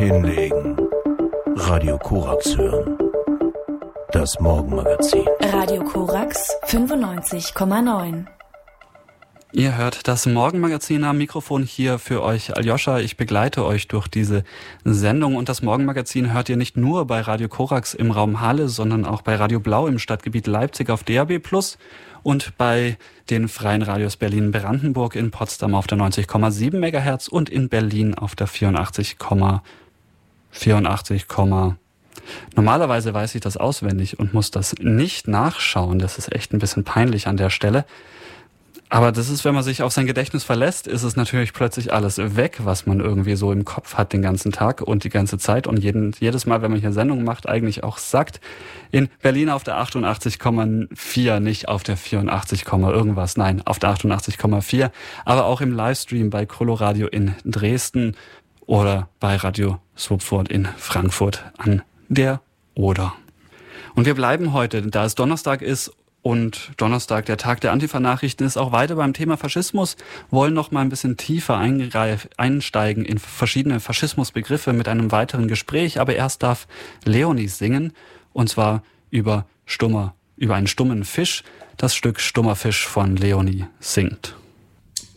Hinlegen. Radio Korax hören. Das Morgenmagazin. Radio Korax 95,9. Ihr hört das Morgenmagazin, am Mikrofon hier für euch Aljoscha. Ich begleite euch durch diese Sendung und das Morgenmagazin hört ihr nicht nur bei Radio Korax im Raum Halle, sondern auch bei Radio Blau im Stadtgebiet Leipzig auf DAB+ und bei den freien Radios Berlin-Brandenburg in Potsdam auf der 90,7 MHz und in Berlin auf der 84. Normalerweise weiß ich das auswendig und muss das nicht nachschauen. Das ist echt ein bisschen peinlich an der Stelle. Aber das ist, wenn man sich auf sein Gedächtnis verlässt, ist es natürlich plötzlich alles weg, was man irgendwie so im Kopf hat den ganzen Tag und die ganze Zeit und jedes Mal, wenn man hier Sendungen macht, eigentlich auch sagt. In Berlin auf der 88,4, nicht auf der 84, irgendwas, nein, auf der 88,4, aber auch im Livestream bei Coloradio in Dresden oder bei Radio Swupfurt in Frankfurt an der Oder. Und wir bleiben heute, da es Donnerstag ist und Donnerstag der Tag der Antifa-Nachrichten ist, auch weiter beim Thema Faschismus, wollen noch mal ein bisschen tiefer einsteigen in verschiedene Faschismusbegriffe mit einem weiteren Gespräch. Aber erst darf Leonie singen, und zwar über einen stummen Fisch. Das Stück Stummer Fisch von Leonie singt.